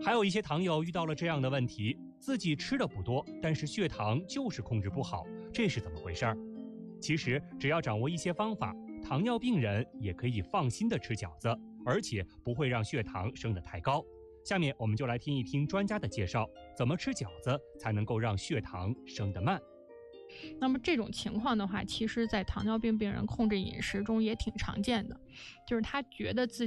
还有一些糖友遇到了这样的问题，自己吃的不多，但是血糖就是控制不好，这是怎么回事儿？其实只要掌握一些方法，糖尿病人也可以放心的吃饺子，而且不会让血糖升得太高。下面我们就来听一听专家的介绍，怎么吃饺子才能够让血糖升得慢。 那么这种情况的话，其实在糖尿病病人控制饮食中也挺常见的，就是他觉得自